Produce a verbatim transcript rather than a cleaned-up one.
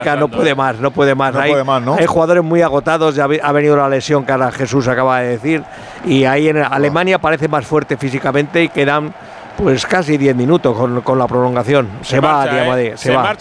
no puede más, no puede más. No hay, puede más, ¿no? Hay jugadores muy agotados, ya ha venido la lesión que ahora Jesús acaba de decir, y ahí en Alemania parece más fuerte físicamente y quedan pues casi diez minutos con, con la prolongación. Se, se va, marcha, Diamadé, eh. se, se va. marcha.